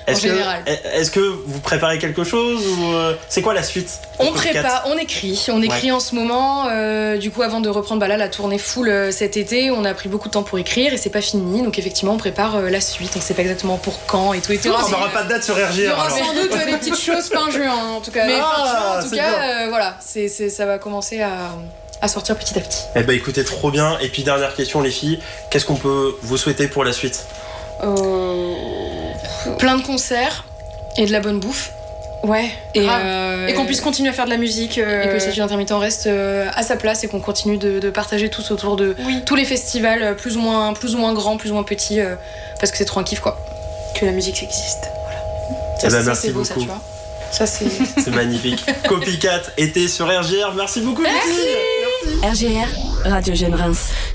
général. Est-ce que vous préparez quelque chose ou c'est quoi la suite? On prépare, on écrit en ce moment. Du coup, avant de reprendre la tournée full cet été, on a pris beaucoup de temps pour écrire et c'est pas fini. Donc effectivement, on prépare la suite. On sait pas exactement pour quand et tout. On n'aura pas de date sur RGR. Il y aura sans doute des petites choses fin juin en tout cas. Mais fin juin, en tout cas, voilà, ça va commencer à sortir petit à petit. Eh ben écoutez, trop bien. Et puis dernière question les filles, qu'est-ce qu'on peut vous souhaiter pour la suite? Plein de concerts et de la bonne bouffe. Ouais. Et qu'on puisse continuer à faire de la musique. Et que le statut intermittent reste à sa place et qu'on continue de partager tous autour de tous les festivals, plus ou moins grands, plus ou moins petits, parce que c'est trop un kiff quoi. Que la musique existe. Voilà. Merci c'est beau, beaucoup. ça, tu vois. Ça c'est magnifique. Copycat était sur RGR. Merci beaucoup. Merci. RGR, Radio Jeune Reims.